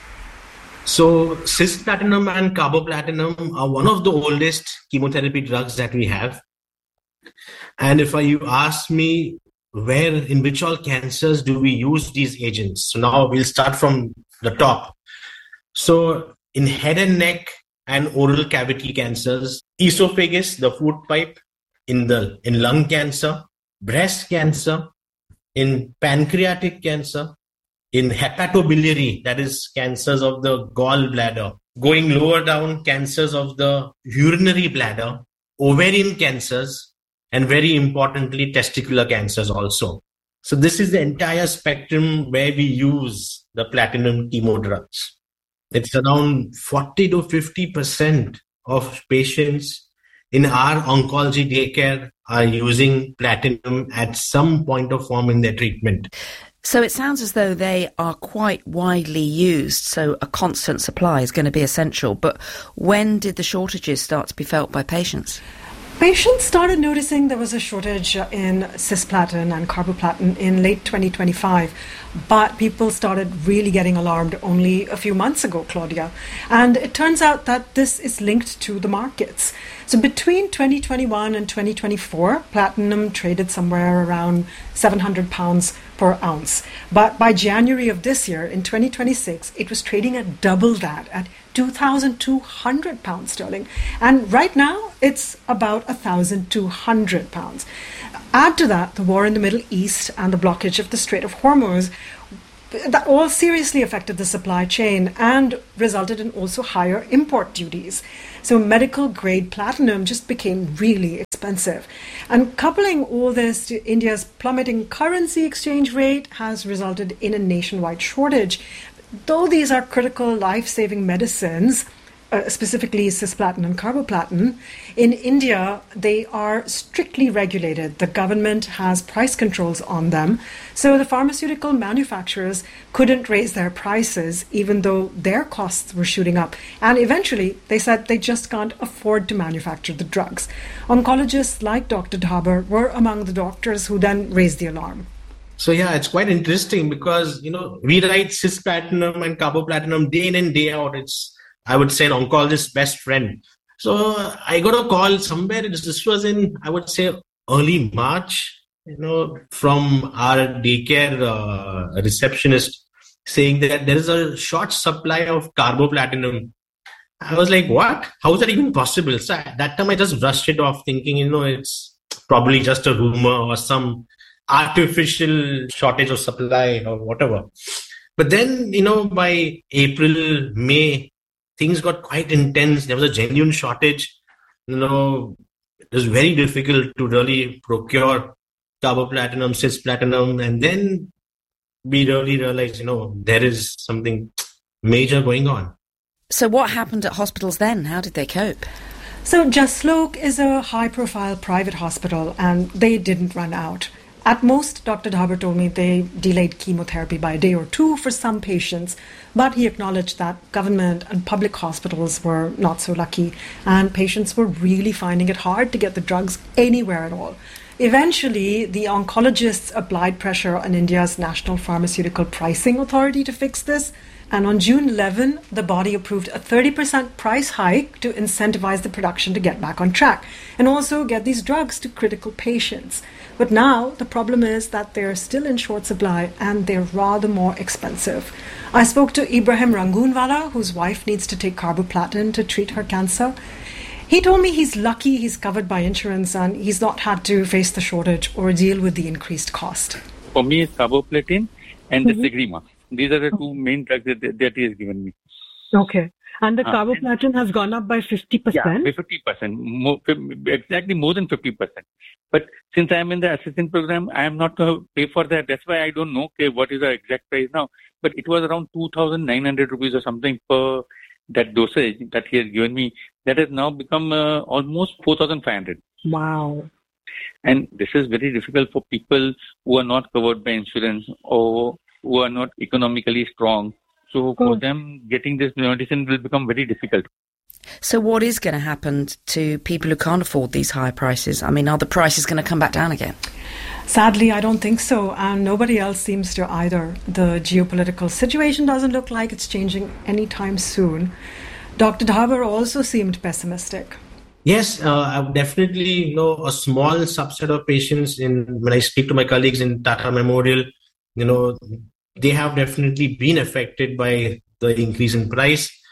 So cisplatinum and carboplatinum are one of the oldest chemotherapy drugs that we have. And if you ask me where, in which all cancers do we use these agents? So now we'll start from the top. So in head and neck and oral cavity cancers, esophagus, the food pipe, in the in lung cancer, breast cancer, in pancreatic cancer, in hepatobiliary, that is cancers of the gallbladder, going lower down, cancers of the urinary bladder, ovarian cancers, and very importantly, testicular cancers also. So this is the entire spectrum where we use the platinum chemo drugs. It's around forty to fifty percent of patients in our oncology daycare are using platinum at some point of form in their treatment. So it sounds as though they are quite widely used, so a constant supply is going to be essential. But when did the shortages start to be felt by patients? Patients started noticing there was a shortage in cisplatin and carboplatin in late twenty twenty-five, but people started really getting alarmed only a few months ago, Claudia. And it turns out that this is linked to the markets. So between twenty twenty-one and twenty twenty-four, platinum traded somewhere around seven hundred pounds per ounce. But by January of this year, in twenty twenty-six, it was trading at double that, at two thousand two hundred pounds sterling. And right now, it's about one thousand two hundred pounds. Add to that the war in the Middle East and the blockage of the Strait of Hormuz, that all seriously affected the supply chain and resulted in also higher import duties. So medical grade platinum just became really expensive. And coupling all this to India's plummeting currency exchange rate has resulted in a nationwide shortage. Though these are critical life-saving medicines, uh, specifically cisplatin and carboplatin, in India, they are strictly regulated. The government has price controls on them. So the pharmaceutical manufacturers couldn't raise their prices, even though their costs were shooting up. And eventually, they said they just can't afford to manufacture the drugs. Oncologists like Doctor Dhaber were among the doctors who then raised the alarm. So yeah, it's quite interesting because, you know, we write cisplatinum and carboplatinum day in and day out. It's, I would say, an oncologist's best friend. So I got a call somewhere, this was in, I would say, early March, you know, from our daycare uh, receptionist saying that there is a short supply of carboplatinum. I was like, what? How is that even possible? So at that time I just brushed it off thinking, you know, it's probably just a rumor or some artificial shortage of supply or whatever. But then, you know, by April, May, things got quite intense. There was a genuine shortage. You know, it was very difficult to really procure carboplatinum, cisplatinum. And then we really realized, you know, there is something major going on. So what happened at hospitals then? How did they cope? So Jaslok is a high-profile private hospital and they didn't run out. At most, Doctor Dhaber told me they delayed chemotherapy by a day or two for some patients, but he acknowledged that government and public hospitals were not so lucky, and patients were really finding it hard to get the drugs anywhere at all. Eventually, the oncologists applied pressure on India's National Pharmaceutical Pricing Authority to fix this, and on June eleventh, the body approved a thirty percent price hike to incentivize the production to get back on track and also get these drugs to critical patients. But now the problem is that they're still in short supply and they're rather more expensive. I spoke to Ibrahim Rangoonwala, whose wife needs to take carboplatin to treat her cancer. He told me he's lucky he's covered by insurance and he's not had to face the shortage or deal with the increased cost. For me, it's carboplatin and Mm-hmm. the Sigrima. These are the two main drugs that, that he has given me. Okay. And the Uh, carboplatin has gone up by fifty percent? Yeah, by fifty percent, more, exactly more than fifty percent. But since I am in the assistant program, I am not going to pay for that. That's why I don't know okay, what is the exact price now. But it was around two thousand nine hundred rupees or something per that dosage that he has given me. That has now become uh, almost four thousand five hundred. Wow. And this is very difficult for people who are not covered by insurance or who are not economically strong. So for them, getting this medicine will become very difficult. So what is going to happen to people who can't afford these high prices? I mean, are the prices going to come back down again? Sadly, I don't think so, and nobody else seems to either. The geopolitical situation doesn't look like it's changing anytime soon. Doctor Dhaber also seemed pessimistic. Yes, uh, I definitely know a small subset of patients in when I speak to my colleagues in Tata Memorial, you know, they have definitely been affected by the increase in price.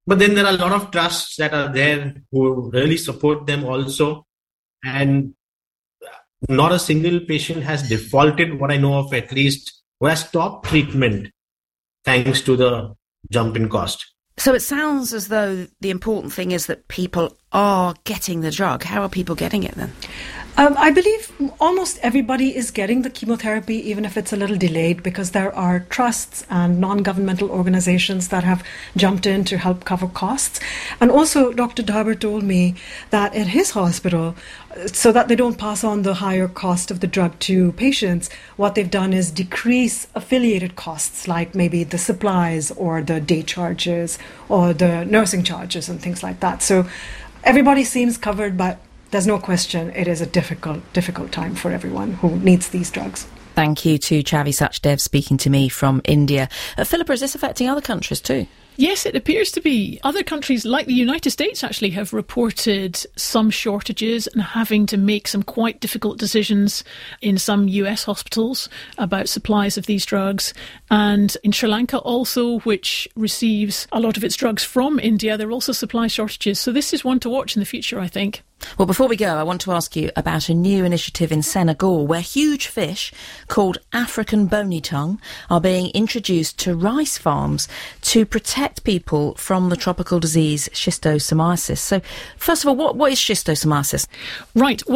But then there are a lot of trusts that are there who really support them also. And not a single patient has defaulted, what I know of at least, who has stopped treatment thanks to the jump in cost. So it sounds as though the important thing is that people are getting the drug. How are people getting it then? Um, I believe almost everybody is getting the chemotherapy, even if it's a little delayed, because there are trusts and non-governmental organizations that have jumped in to help cover costs. And also, Doctor Daber told me that in his hospital, so that they don't pass on the higher cost of the drug to patients, what they've done is decrease affiliated costs, like maybe the supplies or the day charges or the nursing charges and things like that. So everybody seems covered, but there's no question it is a difficult, difficult time for everyone who needs these drugs. Thank you to Chavi Sachdev speaking to me from India. Uh, Philippa, is this affecting other countries too? Yes, it appears to be. Other countries, like the United States, actually have reported some shortages and having to make some quite difficult decisions in some U S hospitals about supplies of these drugs. And in Sri Lanka also, which receives a lot of its drugs from India, there are also supply shortages. So this is one to watch in the future, I think. Well, before we go, I want to ask you about a new initiative in Senegal where huge fish called African bony tongue are being introduced to rice farms to protect people from the tropical disease schistosomiasis. So, first of all, what, what is schistosomiasis? Right.